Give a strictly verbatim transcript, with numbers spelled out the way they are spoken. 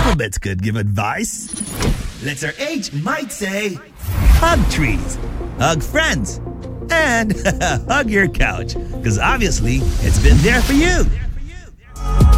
alphabets could give advice. Letter H might say, hug trees, hug friends, and hug your couch, because obviously it's been there for you.